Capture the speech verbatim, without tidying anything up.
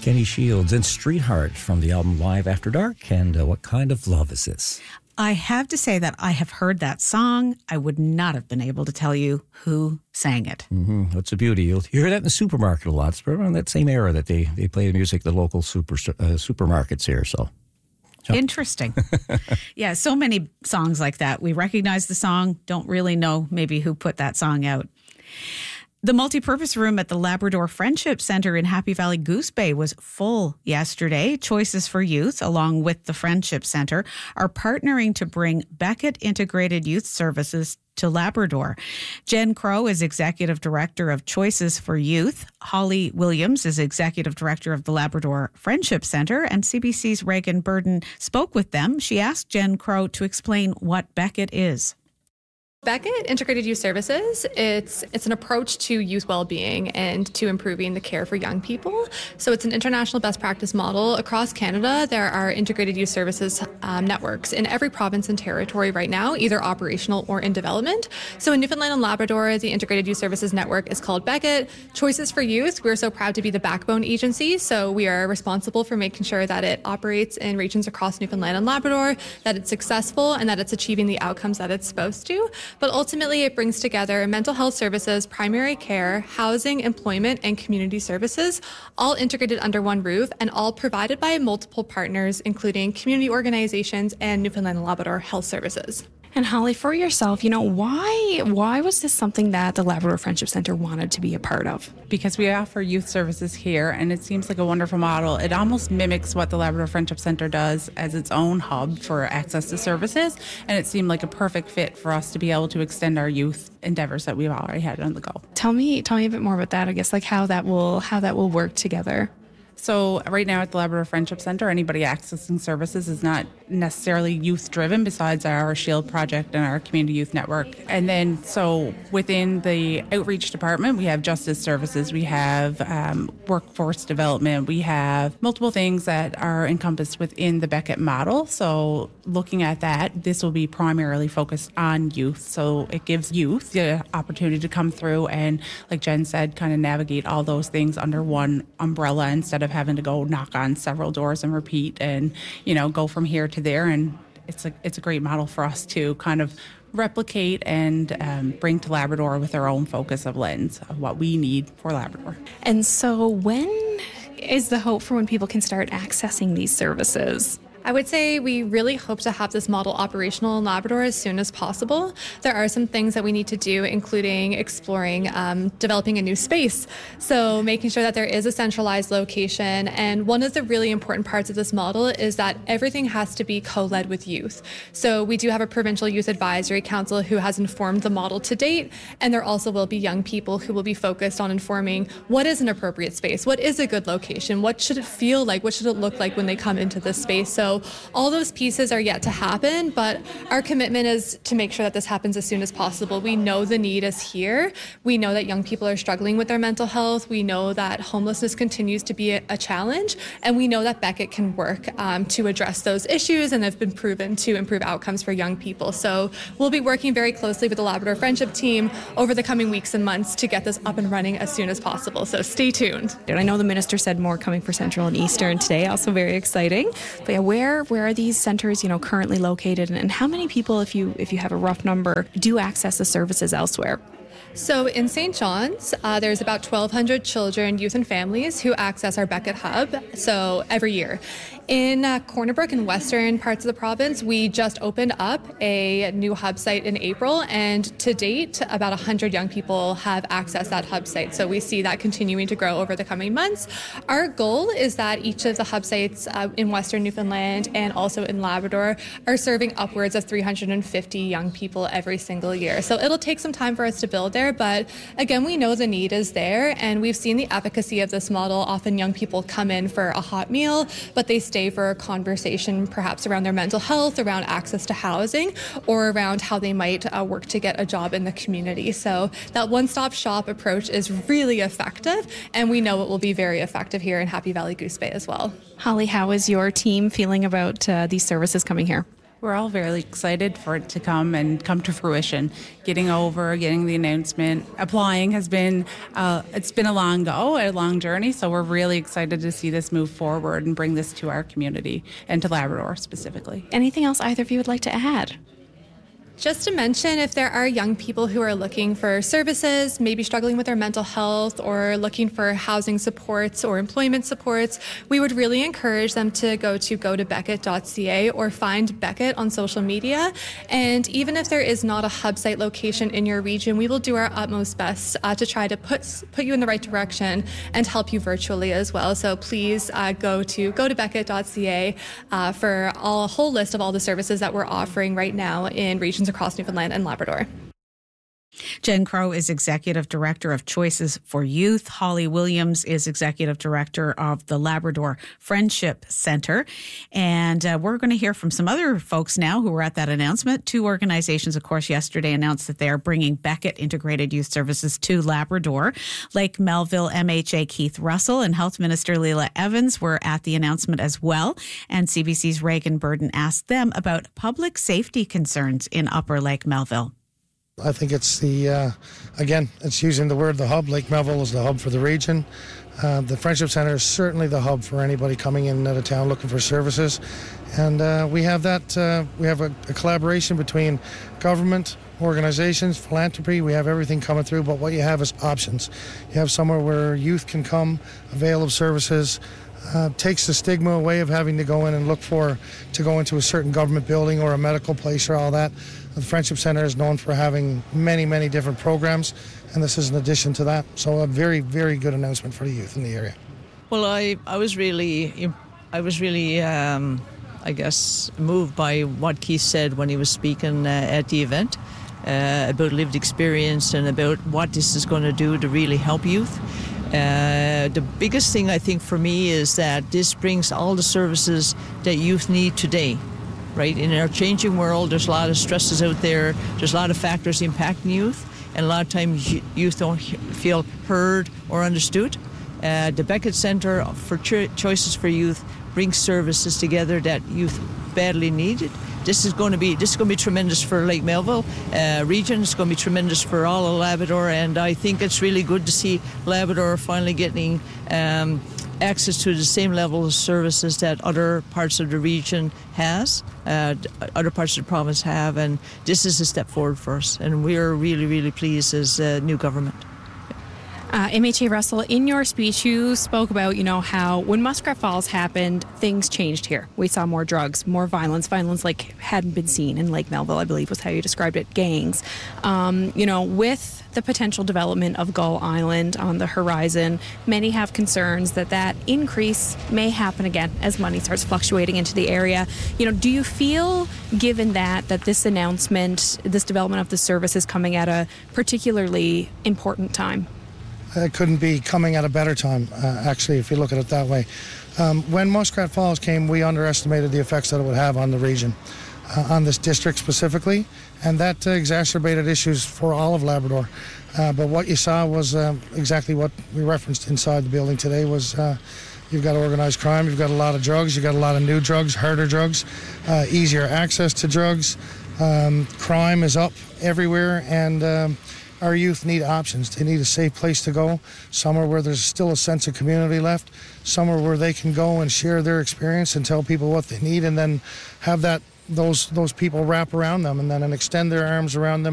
Kenny Shields and Streetheart from the album Live After Dark. And uh, What Kind of Love Is This? I have to say that I have heard that song. I would not have been able to tell you who sang it. Mm-hmm. That's a beauty. You'll hear that in the supermarket a lot. It's around that same era that they, they play the music, the local super uh, supermarkets here. So interesting. Yeah, so many songs like that. We recognize the song, don't really know maybe who put that song out. The multipurpose room at the Labrador Friendship Center in Happy Valley Goose Bay was full yesterday. Choices for Youth, along with the Friendship Center, are partnering to bring Beckett Integrated Youth Services to Labrador. Jen Crow is Executive Director of Choices for Youth. Holly Williams is Executive Director of the Labrador Friendship Center, and C B C's Reagan Burden spoke with them. She asked Jen Crow to explain what Beckett is. Beckett Integrated Youth Services, it's it's an approach to youth well-being and to improving the care for young people. So it's an international best practice model. Across Canada, there are integrated youth services um, networks in every province and territory right now, either operational or in development. So in Newfoundland and Labrador, the Integrated Youth Services Network is called Beckett. Choices for Youth, we're so proud to be the backbone agency, so we are responsible for making sure that it operates in regions across Newfoundland and Labrador, that it's successful, and that it's achieving the outcomes that it's supposed to. But ultimately, it brings together mental health services, primary care, housing, employment, and community services, all integrated under one roof and all provided by multiple partners, including community organizations and Newfoundland and Labrador Health Services. And Holly, for yourself, you know, why why was this something that the Labrador Friendship Center wanted to be a part of? Because we offer youth services here, and it seems like a wonderful model. It almost mimics what the Labrador Friendship Center does as its own hub for access to services, and it seemed like a perfect fit for us to be able to extend our youth endeavors that we've already had on the go. Tell me, tell me a bit more about that. I guess like how that will how that will work together. So right now at the Labrador Friendship Center, anybody accessing services is not necessarily youth-driven besides our SHIELD project and our community youth network. And then so within the outreach department, we have justice services, we have um, workforce development, we have multiple things that are encompassed within the Beckett model. So looking at that, this will be primarily focused on youth. So it gives youth the opportunity to come through and, like Jen said, kind of navigate all those things under one umbrella instead of having to go knock on several doors and repeat and, you know, go from here to there. And it's a it's a great model for us to kind of replicate and um, bring to Labrador with our own focus of lens of what we need for Labrador. And so when is the hope for when people can start accessing these services? I would say we really hope to have this model operational in Labrador as soon as possible. There are some things that we need to do, including exploring um, developing a new space. So making sure that there is a centralized location. And one of the really important parts of this model is that everything has to be co-led with youth. So we do have a Provincial Youth Advisory Council who has informed the model to date. And there also will be young people who will be focused on informing what is an appropriate space, what is a good location, what should it feel like, what should it look like when they come into this space. So all those pieces are yet to happen, but our commitment is to make sure that this happens as soon as possible. We know the need is here. We know that young people are struggling with their mental health. We know that homelessness continues to be a, a challenge, and we know that Beckett can work um, to address those issues and have been proven to improve outcomes for young people. So we'll be working very closely with the Labrador Friendship team over the coming weeks and months to get this up and running as soon as possible. So stay tuned. And I know the minister said more coming for Central and Eastern today, also very exciting. But yeah, where where are these centers, you know, currently located, and how many people, if you if you have a rough number, do access the services elsewhere? So in Saint John's, uh, there's about twelve hundred children, youth, and families who access our Beckett Hub, so every year. In uh, Corner Brook and western parts of the province, we just opened up a new hub site in April, and to date, about one hundred young people have accessed that hub site. So we see that continuing to grow over the coming months. Our goal is that each of the hub sites uh, in western Newfoundland and also in Labrador are serving upwards of three hundred fifty young people every single year. So it'll take some time for us to build there, but again, we know the need is there, and we've seen the efficacy of this model. Often young people come in for a hot meal, but they stay for a conversation perhaps around their mental health, around access to housing, or around how they might uh, work to get a job in the community. So that one-stop shop approach is really effective, and we know it will be very effective here in Happy Valley Goose Bay as well. Holly, how is your team feeling about uh, these services coming here? We're all very excited for it to come and come to fruition. Getting over, getting the announcement, applying has been, uh, it's been a long go, a long journey, so we're really excited to see this move forward and bring this to our community and to Labrador specifically. Anything else either of you would like to add? Just to mention, if there are young people who are looking for services, maybe struggling with their mental health or looking for housing supports or employment supports, we would really encourage them to go to go to beckett dot c a or find Beckett on social media. And even if there is not a hub site location in your region, we will do our utmost best uh, to try to put put you in the right direction and help you virtually as well. So please uh, go to go to beckett dot c a uh, for all, a whole list of all the services that we're offering right now in regions across Newfoundland and Labrador. Jen Crow is Executive Director of Choices for Youth. Holly Williams is Executive Director of the Labrador Friendship Centre. And uh, we're going to hear from some other folks now who were at that announcement. Two organizations, of course, yesterday announced that they are bringing Beckett Integrated Youth Services to Labrador. Lake Melville M H A Keith Russell and Health Minister Leila Evans were at the announcement as well. And C B C's Reagan Burden asked them about public safety concerns in Upper Lake Melville. I think it's the, uh, again, it's using the word the hub. Lake Melville is the hub for the region. Uh, the Friendship Centre is certainly the hub for anybody coming in out of town looking for services. And uh, we have that, uh, we have a, a collaboration between government, organizations, philanthropy. We have everything coming through, but what you have is options. You have somewhere where youth can come, avail of services, Uh, takes the stigma away of having to go in and look for, to go into a certain government building or a medical place or all that. The Friendship Centre is known for having many, many different programs, and this is an addition to that. So a very, very good announcement for the youth in the area. Well, I, I was really, I was really, um, I guess, moved by what Keith said when he was speaking uh, at the event uh, about lived experience and about what this is going to do to really help youth. Uh, the biggest thing I think for me is that this brings all the services that youth need today, right? In our changing world, there's a lot of stresses out there. There's a lot of factors impacting youth, and a lot of times youth don't feel heard or understood. Uh, the Beckett Centre for Cho- Choices for Youth brings services together that youth badly needed. This is going to be this is going to be tremendous for Lake Melville uh, region. It's going to be tremendous for all of Labrador, and I think it's really good to see Labrador finally getting um, access to the same level of services that other parts of the region has, uh, other parts of the province have, and this is a step forward for us, and we are really, really pleased as a new government. Uh, M H A Russell, in your speech, you spoke about, you know, how when Muskrat Falls happened, things changed here. We saw more drugs, more violence, violence like hadn't been seen in Lake Melville, I believe was how you described it, gangs. Um, you know, with the potential development of Gull Island on the horizon, many have concerns that that increase may happen again as money starts fluctuating into the area. You know, do you feel, given that, that this announcement, this development of the service is coming at a particularly important time? It couldn't be coming at a better time, uh, actually, if you look at it that way. Um, when Muskrat Falls came, we underestimated the effects that it would have on the region, uh, on this district specifically, and that uh, exacerbated issues for all of Labrador. Uh, but what you saw was uh, exactly what we referenced inside the building today was uh, you've got organized crime, you've got a lot of drugs, you've got a lot of new drugs, harder drugs, uh, easier access to drugs. Um, crime is up everywhere, and um, our youth need options. They need a safe place to go, somewhere where there's still a sense of community left, somewhere where they can go and share their experience and tell people what they need, and then have that those those people wrap around them and then and extend their arms around them